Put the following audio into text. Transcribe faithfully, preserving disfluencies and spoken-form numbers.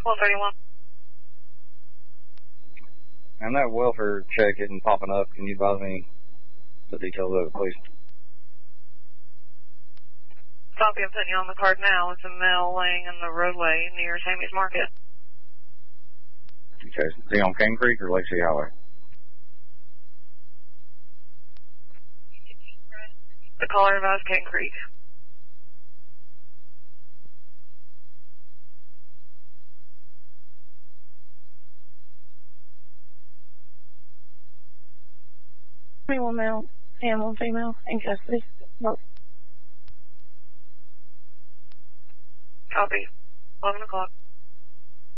one thirty-one. And that welfare check isn't popping up. Can you advise me the details of it, please? Copy, I'm putting you on the card now. It's a male laying in the roadway near Sammy's Market. Okay. Is he on Cane Creek or Lake City Highway? The caller advised Cane Creek. One male and one female in custody. Nope. Copy. eleven o'clock.